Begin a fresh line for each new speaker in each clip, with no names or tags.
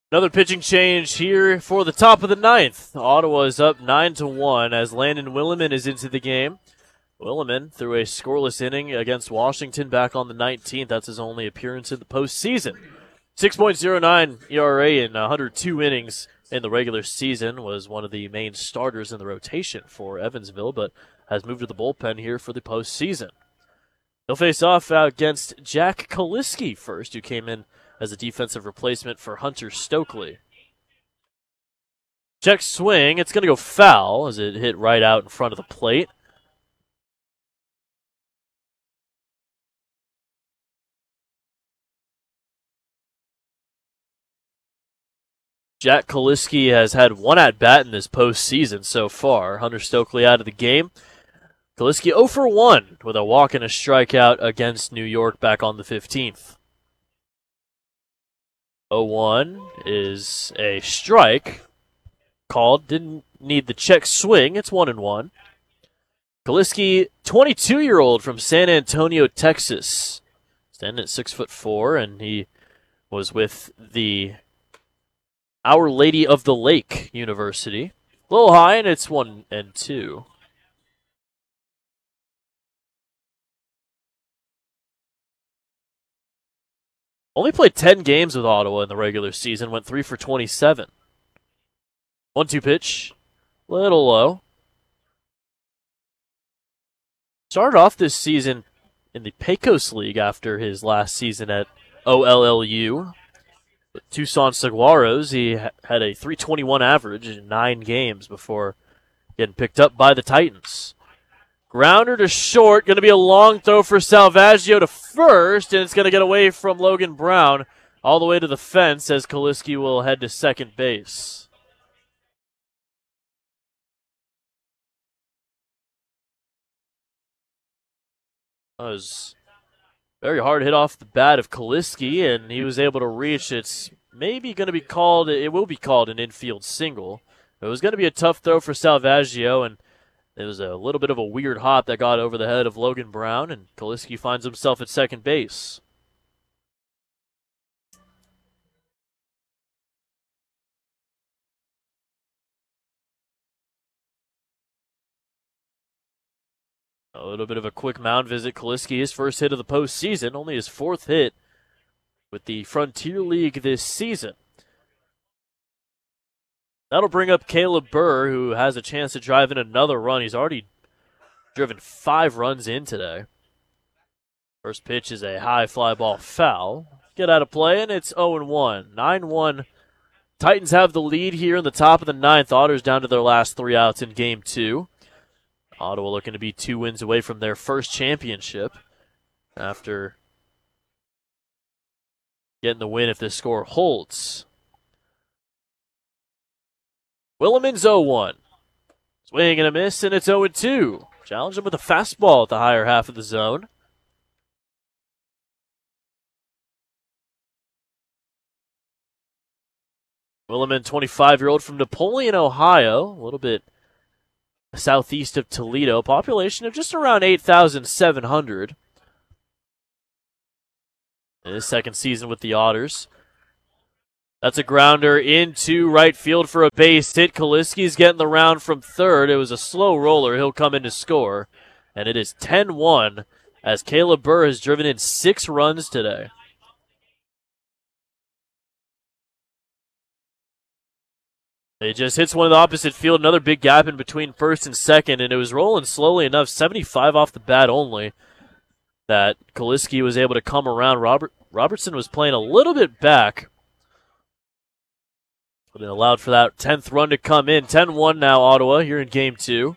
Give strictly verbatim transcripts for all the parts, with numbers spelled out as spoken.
Another pitching change here for the top of the ninth. Ottawa is up nine to one as Landon Willeman is into the game. Willeman threw a scoreless inning against Washington back on the nineteenth. That's his only appearance in the postseason. six point oh nine E R A in one hundred two innings in the regular season. Was one of the main starters in the rotation for Evansville, but has moved to the bullpen here for the postseason. He'll face off against Jack Kaliski first, who came in as a defensive replacement for Hunter Stokely. Check swing. It's going to go foul as it hit right out in front of the plate. Jack Kaliski has had one at-bat in this postseason so far. Hunter Stokely out of the game. Kaliski oh for one with a walk and a strikeout against New York back on the fifteenth. oh one is a strike. Called. Didn't need the check swing. It's one and one. Kaliski, twenty-two-year-old from San Antonio, Texas. Standing at six foot four, and he was with the Our Lady of the Lake University. A little high, and it's one and two. Only played ten games with Ottawa in the regular season, went three for twenty-seven. one two pitch, little low. Started off this season in the Pecos League after his last season at O L L U. With Tucson Saguaros, he had a three twenty-one average in nine games before getting picked up by the Titans. Grounder to short, going to be a long throw for Salvaggio to first, and it's going to get away from Logan Brown all the way to the fence as Kaliski will head to second base. That was very hard hit off the bat of Kaliski, and he was able to reach. It's maybe going to be called, it will be called an infield single. It was going to be a tough throw for Salvaggio, and it was a little bit of a weird hop that got over the head of Logan Brown, and Kaliski finds himself at second base. A little bit of a quick mound visit. Kaliski, his first hit of the postseason, only his fourth hit with the Frontier League this season. That'll bring up Caleb Burr, who has a chance to drive in another run. He's already driven five runs in today. First pitch is a high fly ball foul. Get out of play, and it's oh and one. nine one. Titans have the lead here in the top of the ninth. Otters down to their last three outs in game two. Ottawa looking to be two wins away from their first championship after getting the win if this score holds. Willeman's oh one. Swing and a miss, and it's oh and two. Challenge him with a fastball at the higher half of the zone. Willeman, twenty-five-year-old from Napoleon, Ohio, a little bit southeast of Toledo. Population of just around eight thousand seven hundred. In his second season with the Otters. That's a grounder into right field for a base hit. Kaliski's getting the round from third. It was a slow roller. He'll come in to score. And it is ten one as Caleb Burr has driven in six runs today. He just hits one of the opposite field. Another big gap in between first and second. And it was rolling slowly enough, seventy-five off the bat only, that Kaliski was able to come around. Robert Robertson was playing a little bit back. But it allowed for that tenth run to come in. ten one now, Ottawa, here in game two.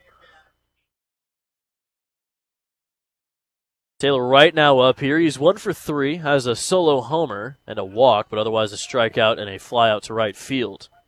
Taylor Wright now up here. He's one for three, has a solo homer and a walk, but otherwise a strikeout and a fly out to right field.